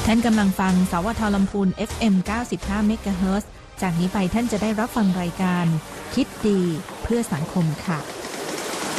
ท่านกำลังฟังสวทลำพูน FM 95 เมกะเฮิรตซ์จากนี้ไปท่านจะได้รับฟังรายการคิดดีเพื่อสังคมค่ะ